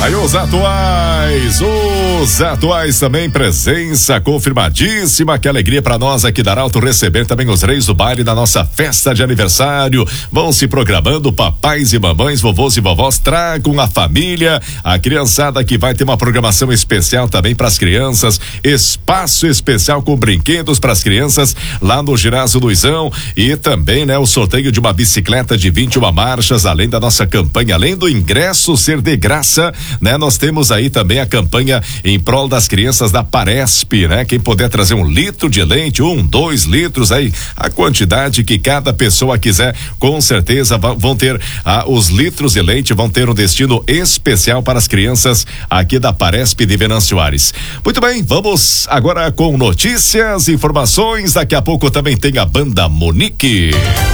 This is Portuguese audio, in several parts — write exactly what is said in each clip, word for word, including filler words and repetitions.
Aí os atuais, os atuais também, presença confirmadíssima, que alegria pra nós aqui da Arauto receber também os reis do baile da nossa festa de aniversário. Vão se programando, papais e mamães, vovôs e vovós, tragam a família, a criançada que vai ter uma programação especial também para as crianças, espaço especial com brinquedos para as crianças lá no Ginásio Luizão e também, né, o sorteio de uma bicicleta de vinte e uma marchas, além da nossa campanha, além do ingresso ser de graça, né? Nós temos aí também a campanha em prol das crianças da Paresp, né? Quem puder trazer um litro de leite, um, dois litros aí, a quantidade que cada pessoa quiser, com certeza vão ter ah, os litros de leite, vão ter um destino especial para as crianças aqui da Paresp de Venâncio Aires. Muito bem, vamos agora com notícias, informações, daqui a pouco também tem a banda Monique.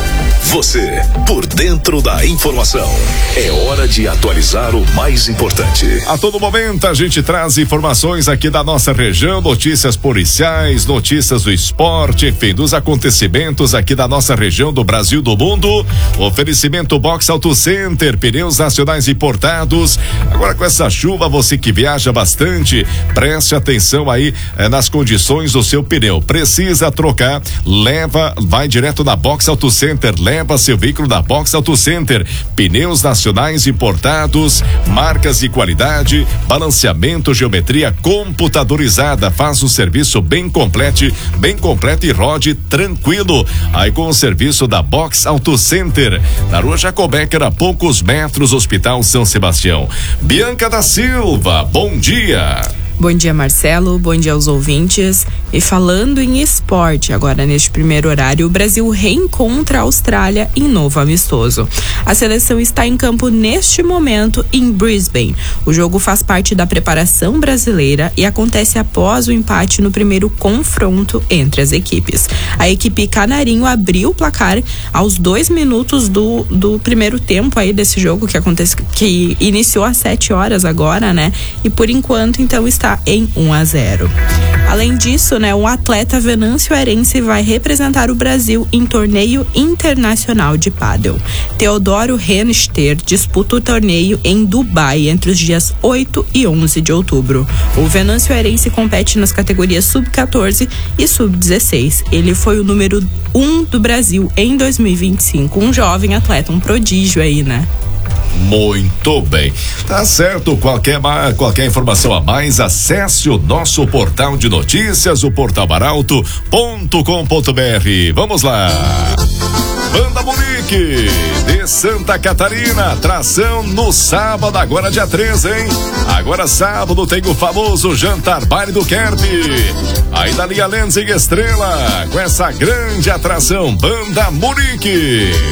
Você, por dentro da informação. É hora de atualizar o mais importante. A todo momento a gente traz informações aqui da nossa região, notícias policiais, notícias do esporte, enfim, dos acontecimentos aqui da nossa região, do Brasil, do mundo. Oferecimento Box Auto Center, pneus nacionais importados. Agora com essa chuva, você que viaja bastante, preste atenção aí eh, nas condições do seu pneu. Precisa trocar, leva, vai direto na Box Auto Center, leva seu veículo na Box Auto Center, pneus nacionais importados, marcas de qualidade, balanceamento, geometria computadorizada, faz um serviço bem completo, bem completo e rode tranquilo. Aí com o serviço da Box Auto Center, na Rua Jacobecker, a poucos metros, Hospital São Sebastião. Bianca da Silva, bom dia. Bom dia, Marcelo, bom dia aos ouvintes. E falando em esporte, agora neste primeiro horário, o Brasil reencontra a Austrália em novo amistoso. A seleção está em campo neste momento em Brisbane. O jogo faz parte da preparação brasileira e acontece após o empate no primeiro confronto entre as equipes. A equipe canarinho abriu o placar aos dois minutos do, do primeiro tempo aí desse jogo que acontece, que iniciou às sete horas agora, né? E por enquanto, então, está em um a zero. Além disso, né, um atleta venâncio-arense vai representar o Brasil em torneio internacional de pádel. Teodoro Renster disputa o torneio em Dubai entre os dias oito e onze de outubro. O venâncio-arense compete nas categorias sub quatorze e sub dezesseis. Ele foi o número um do Brasil em dois mil e vinte e cinco. Um jovem atleta, um prodígio aí, né? Muito bem, tá certo. Qualquer, qualquer informação a mais, acesse o nosso portal de notícias, o portal arauto ponto com ponto br. Vamos lá. Banda Monique de Santa Catarina, atração no sábado, agora dia treze, hein? Agora sábado tem o famoso Jantar Baile do Kerb. Aí da linha Lenz e Estrela, com essa grande atração, Banda Monique.